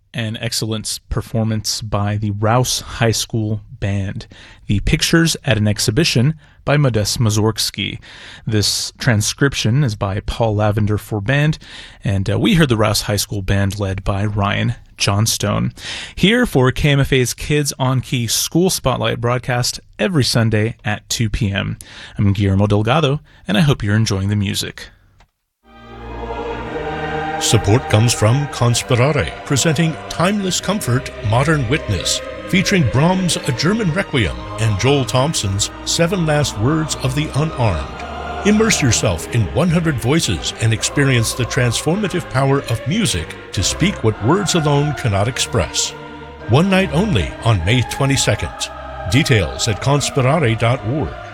An excellent performance by the Rouse High School Band. The Pictures at an Exhibition by Modest Mussorgsky. This transcription is by Paul Lavender for band, and we heard the Rouse High School Band led by Ryan Johnstone. Here for KMFA's Kids on Key School Spotlight broadcast every Sunday at 2 p.m. I'm Guillermo Delgado, and I hope you're enjoying the music. Support comes from Conspirare, presenting Timeless Comfort, Modern Witness, featuring Brahms' A German Requiem and Joel Thompson's 7 Last Words of the Unarmed. Immerse yourself in 100 voices and experience the transformative power of music to speak what words alone cannot express. One night only on May 22nd. Details at conspirare.org.